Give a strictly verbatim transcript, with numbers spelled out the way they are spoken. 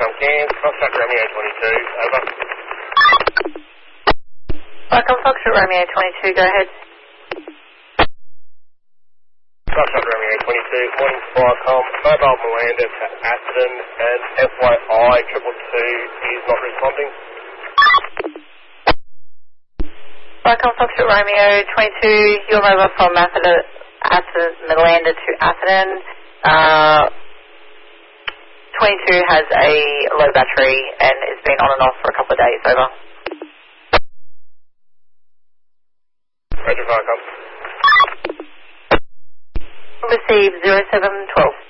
Viacom Cairns, Foxtrot Romeo twenty-two, over. Viacom Foxtrot Romeo twenty-two, go ahead. Foxtrot Romeo twenty-two, morning Viacom, mobile Miranda to Atherton, and F Y I triple two is not responding. Viacom Foxtrot Romeo twenty-two, your mobile from Atherton, Atherton, Miranda to Atherton. Uh, twenty-two has a low battery and it's been on and off for a couple of days, over. Roger, Viacom. Receive zero seven twelve.